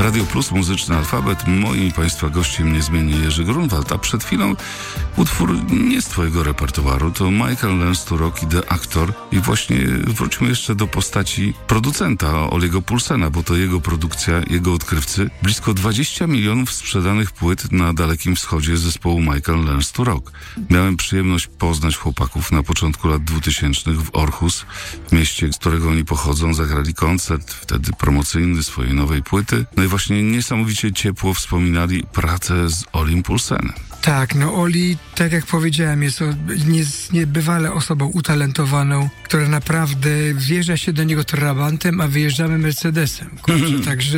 Radio Plus, Muzyczny Alfabet. Moim Państwa gościem niezmiennie Jerzy Grunwald, a przed chwilą utwór nie z Twojego repertuaru, to Michael Learns to Rock i The Actor. I właśnie wróćmy jeszcze do postaci producenta Oliego Poulsena, bo to jego produkcja, jego odkrywcy. Blisko 20 milionów sprzedanych płyt na Dalekim Wschodzie zespołu Michael Learns to Rock. Miałem przyjemność poznać chłopaków na początku lat 2000 w Aarhus, mieście, z którego oni pochodzą. Zagrali koncert, wtedy promocyjny swojej nowej płyty. No i właśnie niesamowicie ciepło wspominali pracę z Olim Poulsenem. Tak, no Oli, tak jak powiedziałem, jest niebywale osobą utalentowaną, która naprawdę wjeżdża się do niego trabantem, a wyjeżdżamy Mercedesem. Także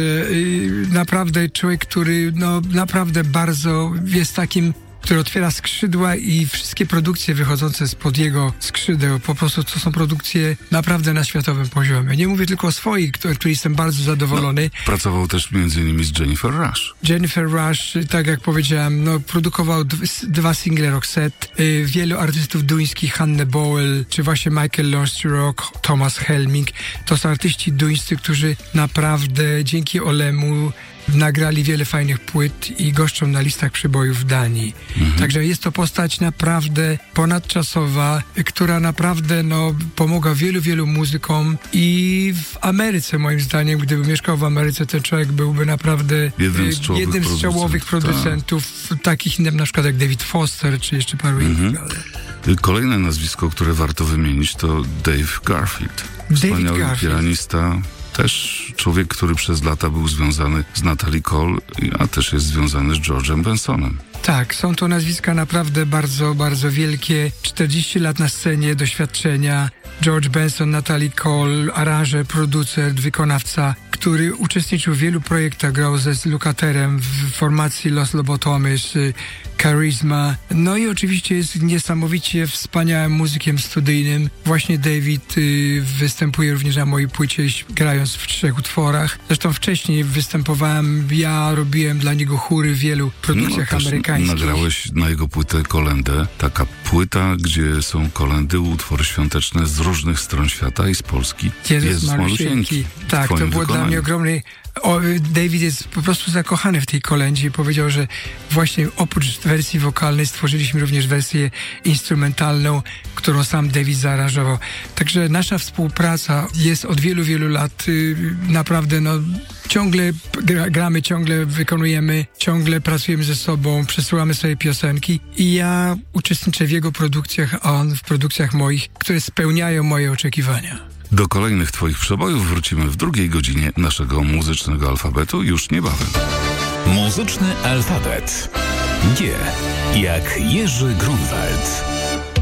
naprawdę człowiek, który naprawdę bardzo jest takim, który otwiera skrzydła i wszystkie produkcje wychodzące spod jego skrzydeł, po prostu to są produkcje naprawdę na światowym poziomie. Nie mówię tylko o swoich, który jestem bardzo zadowolony. Pracował też m.in. z Jennifer Rush. Jennifer Rush, tak jak powiedziałem, produkował 2 single Roxette, wielu artystów duńskich, Hannah Bowell, czy właśnie Michael Learns to Rock, Thomas Helming. To są artyści duńscy, którzy naprawdę dzięki Olemu nagrali wiele fajnych płyt i goszczą na listach przybojów w Danii. Także jest to postać naprawdę ponadczasowa, która naprawdę pomogła wielu jednym w Ameryce, moim zdaniem. Gdyby mieszkał w Ameryce, ten człowiek byłby naprawdę jednym z czołowych producentów, takich na przykład jak David Foster, czy jeszcze paru innych. Kolejne nazwisko, które warto wymienić, to Dave Garfield. Wspaniały pianista. Też człowiek, który przez lata był związany z Natalie Cole, a też jest związany z George'em Bensonem. Tak, są to nazwiska naprawdę bardzo, bardzo wielkie. 40 lat na scenie, doświadczenia. George Benson, Natalie Cole, aranżer, producent, wykonawca, który uczestniczył w wielu projektach, grał z Lukatherem w formacji Los Lobotomys, Charisma. No i oczywiście jest niesamowicie wspaniałym muzykiem studyjnym. Właśnie David występuje również na mojej płycie, grając w 3 utworach. Zresztą wcześniej występowałem, ja robiłem dla niego chóry w wielu produkcjach amerykańskich. Nagrałeś na jego płytę Kolędę. Taka płyta, gdzie są kolendy, utwory świąteczne z różnych stron świata i z Polski. Jezus Malusieńki. Tak, to było dla mnie ogromne. David jest po prostu zakochany w tej kolędzie i powiedział, że właśnie oprócz wersji wokalnej stworzyliśmy również wersję instrumentalną, którą sam David zaaranżował. Także nasza współpraca jest od wielu lat naprawdę ciągle gramy, ciągle wykonujemy, ciągle pracujemy ze sobą, przesyłamy sobie piosenki i ja uczestniczę w jego produkcjach, a on w produkcjach moich, które spełniają moje oczekiwania. Do kolejnych Twoich przebojów wrócimy w drugiej godzinie naszego muzycznego alfabetu już niebawem. Muzyczny alfabet. G jak Jerzy Grunwald.